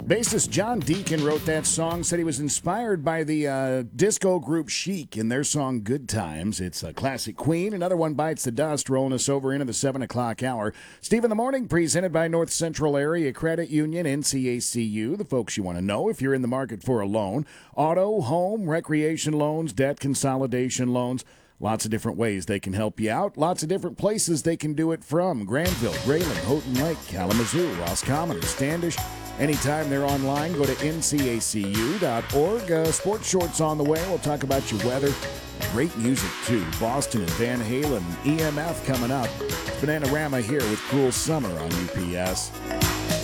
Bassist John Deacon wrote that song, said he was inspired by the disco group Chic in their song Good Times. It's a classic Queen. Another one bites the dust, rolling us over into the 7 o'clock hour. Steve in the Morning, presented by North Central Area Credit Union, NCACU. The folks you want to know if you're in the market for a loan. Auto, home, recreation loans, debt consolidation loans. Lots of different ways they can help you out. Lots of different places they can do it from. Granville, Grayling, Houghton Lake, Kalamazoo, Roscommon, Standish. Anytime they're online, go to ncacu.org. Sports Shorts on the way. We'll talk about your weather. Great music, too. Boston and Van Halen, EMF coming up. Bananarama here with Cruel Summer on UPS.